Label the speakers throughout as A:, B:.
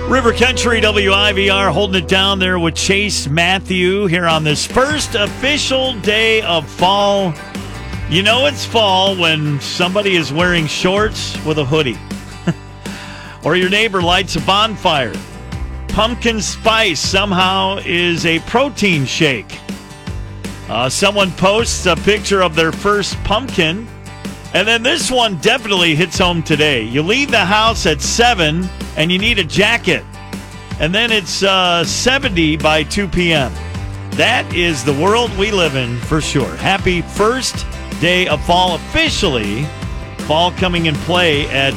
A: River Country WIVR holding it down there with Chase Matthew here on this first official day of fall. You know it's fall when somebody is wearing shorts with a hoodie. Or your neighbor lights a bonfire. Pumpkin spice somehow is a protein shake. Someone posts a picture of their first pumpkin. And then this one definitely hits home today. You leave the house at 7 and you need a jacket. And then it's 70 by 2 p.m. That is the world we live in for sure. Happy first day of fall officially. Fall coming in play at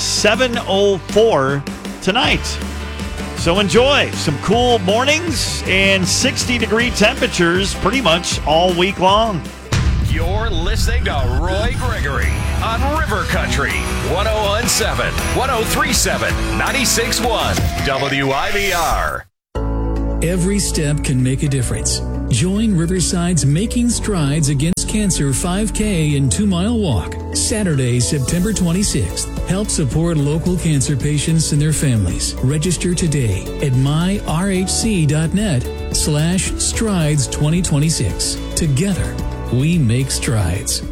A: 7:04 tonight. So enjoy some cool mornings and 60-degree temperatures pretty much all week long.
B: You're listening to Roy Gregory on River Country 101.7, 103.7, 96.1 WIVR.
C: Every step can make a difference. Join Riverside's Making Strides Against Cancer 5K and 2-mile walk, Saturday, September 26th. Help support local cancer patients and their families. Register today at myrhc.net/strides2026. Together, we make strides.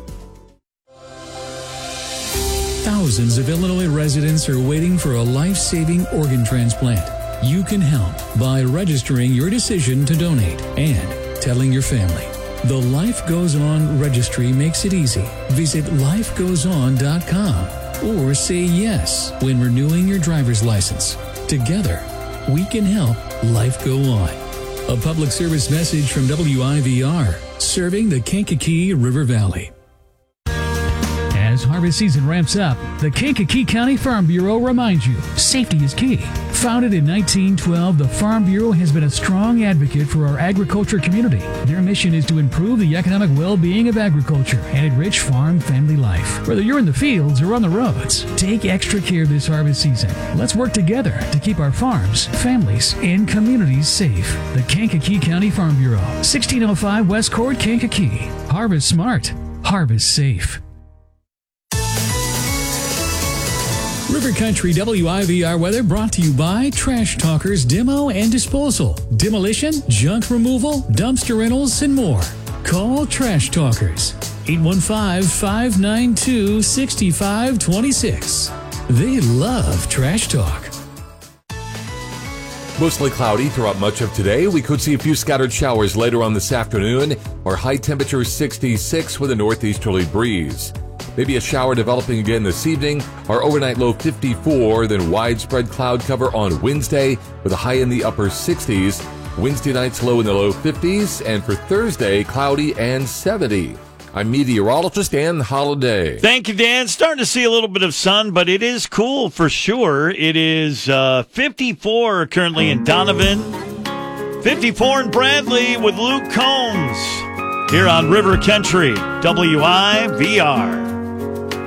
C: Thousands of Illinois residents are waiting for a life-saving organ transplant. You can help by registering your decision to donate and telling your family. The Life Goes On registry makes it easy. Visit lifegoeson.com or say yes when renewing your driver's license. Together, we can help life go on. A public service message from WIVR, serving the Kankakee River Valley.
D: As harvest season ramps up, the Kankakee County Farm Bureau reminds you, safety is key. Founded in 1912, the Farm Bureau has been a strong advocate for our agriculture community. Their mission is to improve the economic well-being of agriculture and enrich farm family life. Whether you're in the fields or on the roads, take extra care this harvest season. Let's work together to keep our farms, families, and communities safe. The Kankakee County Farm Bureau, 1605 West Court, Kankakee. Harvest smart, harvest safe. River Country WIVR weather brought to you by Trash Talkers Demo and Disposal, Demolition, Junk Removal, Dumpster Rentals, and more. Call Trash Talkers, 815-592-6526. They love Trash Talk.
E: Mostly cloudy throughout much of today. We could see a few scattered showers later on this afternoon. Our high temperature 66 with a northeasterly breeze. Maybe a shower developing again this evening. Our overnight low 54, then widespread cloud cover on Wednesday with a high in the upper 60s. Wednesday night's low in the low 50s, and for Thursday, cloudy and 70. I'm meteorologist Dan Holiday.
A: Thank you, Dan. Starting to see a little bit of sun, but it is cool for sure. It is 54 currently in Donovan, 54 in Bradley with Luke Combs here on River Country WIVR.